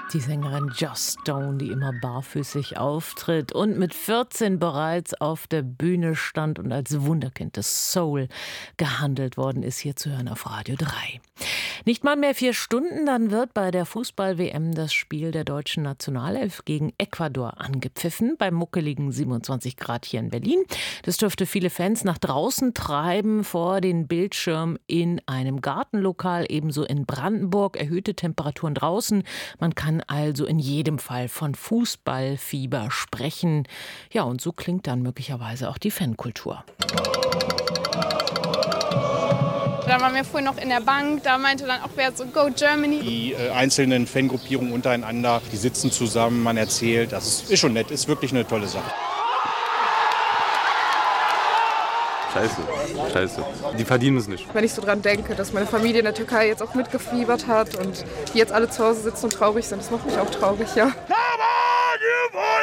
Die Sängerin Joss Stone, die immer barfüßig auftritt und mit 14 bereits auf der Bühne stand und als Wunderkind des Soul gehandelt worden ist, hier zu hören auf Radio 3. Nicht mal mehr 4 Stunden, dann wird bei der Fußball-WM das Spiel der deutschen Nationalelf gegen Ecuador angepfiffen, bei muckeligen 27 Grad hier in Berlin. Das dürfte viele Fans nach draußen treiben, vor den Bildschirm in einem Gartenlokal, ebenso in Brandenburg, erhöhte Temperaturen draußen. Man kann also in jedem Fall von Fußballfieber sprechen. Ja, und so klingt dann möglicherweise auch die Fankultur. Da waren wir vorhin noch in der Bank, da meinte dann auch wer so Go Germany. Die einzelnen Fangruppierungen untereinander, die sitzen zusammen, man erzählt, das ist schon nett, ist wirklich eine tolle Sache. Scheiße. Die verdienen es nicht. Wenn ich so dran denke, dass meine Familie in der Türkei jetzt auch mitgefiebert hat und die jetzt alle zu Hause sitzen und traurig sind, das macht mich auch traurig, ja.